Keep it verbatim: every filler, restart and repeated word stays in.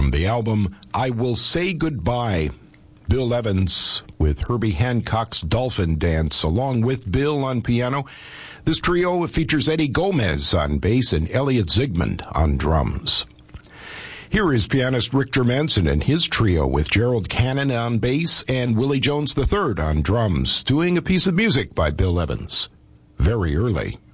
from the album I Will Say Goodbye. Bill Evans with Herbie Hancock's Dolphin Dance, along with Bill on piano. This trio features Eddie Gomez on bass and Elliot Zygmunt on drums. Here is pianist Rick Germanson and his trio with Gerald Cannon on bass and Willie Jones the third on drums, doing a piece of music by Bill Evans, Very Early.